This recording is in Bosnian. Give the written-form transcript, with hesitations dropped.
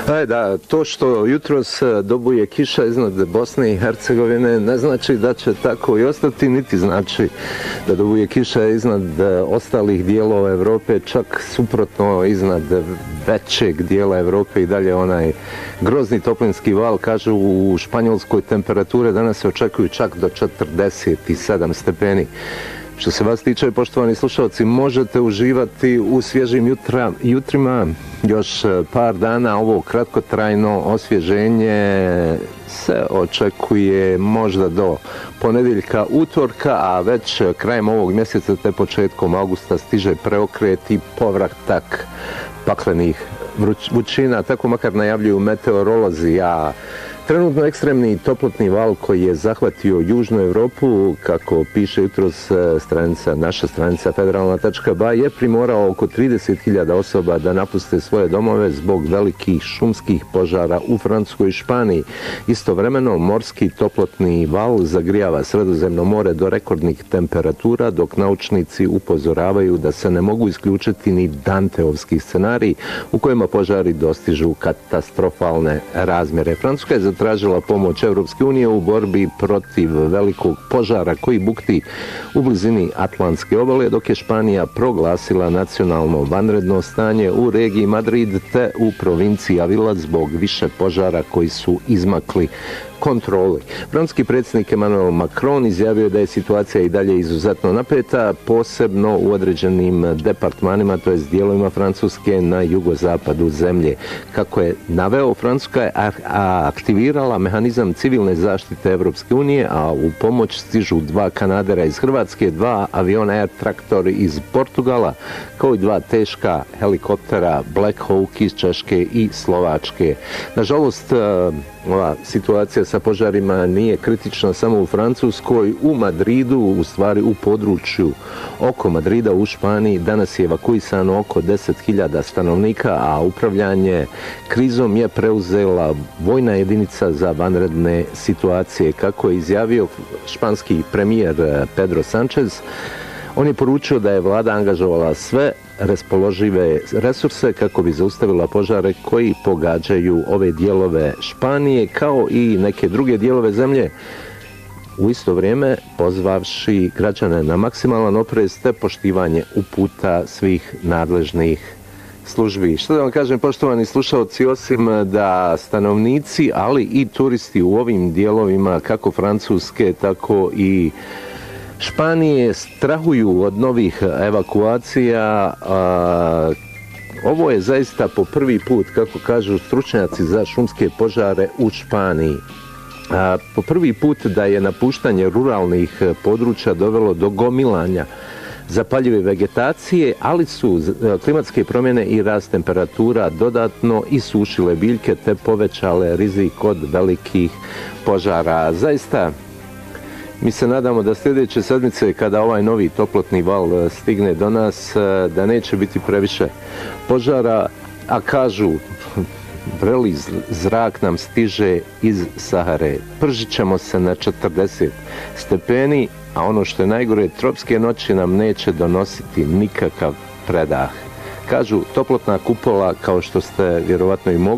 Da, to što jutros dobuje kiša iznad Bosne i Hercegovine ne znači da će tako i ostati, niti znači da dobuje kiša iznad ostalih dijelova Europe, čak suprotno iznad većeg dijela Europe i dalje onaj grozni toplinski val. Kažu u Španjolskoj temperature danas se očekuju čak do 47 stepeni. Što se vas tiče, poštovani slušalci, možete uživati u svježim jutrima još par dana. Ovo kratkotrajno osvježenje se očekuje možda do ponedjeljka, utorka, a već krajem ovog mjeseca te početkom augusta stiže preokret i povratak paklenih vrućina. Tako makar najavljuju meteorolozi. Trenutno ekstremni toplotni val koji je zahvatio Južnu Europu, kako piše jutros naša stranica federalna.ba, je primorao oko 30.000 osoba da napuste svoje domove zbog velikih šumskih požara u Francuskoj i Španiji. Istovremeno, morski toplotni val zagrijava Sredozemno more do rekordnih temperatura, dok naučnici upozoravaju da se ne mogu isključiti ni Danteovski scenarij u kojima požari dostižu katastrofalne razmjere. Francuska je tražila pomoć Europske unije u borbi protiv velikog požara koji bukti u blizini Atlantske obale, dok je Španija proglasila nacionalno vanredno stanje u regiji Madrid te u provinciji Avila zbog više požara koji su izmakli kontroli. Francuski predsjednik Emmanuel Macron izjavio da je situacija i dalje izuzetno napeta, posebno u određenim departmanima, to jest dijelovima Francuske na jugozapadu zemlje. Kako je naveo, Francuska je aktivirala mehanizam civilne zaštite Europske unije, a u pomoć stižu 2 kanadera iz Hrvatske, 2 aviona Air Tractor iz Portugala, kao i 2 teška helikoptera Black Hawk iz Češke i Slovačke. Nažalost, ova situacija sa požarima nije kritična samo u Francuskoj. U Madridu, u stvari u području oko Madrida u Španiji, danas je evakuisano oko 10.000 stanovnika, a upravljanje krizom je preuzela vojna jedinica za vanredne situacije. Kako je izjavio španski premijer Pedro Sánchez, on je poručio da je vlada angažovala sve raspoložive resurse kako bi zaustavila požare koji pogađaju ove dijelove Španije kao i neke druge dijelove zemlje, u isto vrijeme pozvavši građane na maksimalan oprez te poštivanje uputa svih nadležnih službi. Što da vam kažem, poštovani slušalci, osim da stanovnici, ali i turisti u ovim dijelovima kako Francuske, tako i Španije strahuju od novih evakuacija. Ovo je zaista po prvi put, kako kažu stručnjaci za šumske požare u Španiji, po prvi put da je napuštanje ruralnih područja dovelo do gomilanja zapaljive vegetacije, ali su klimatske promjene i rast temperatura dodatno isušile biljke te povećale rizik od velikih požara. Zaista, mi se nadamo da sljedeće sedmice, kada ovaj novi toplotni val stigne do nas, da neće biti previše požara, a kažu, vreli zrak nam stiže iz Sahare. Pržit ćemo se na 40 stepeni, a ono što je najgore, tropske noći nam neće donositi nikakav predah. Kažu, toplotna kupola, kao što ste vjerovatno i mogli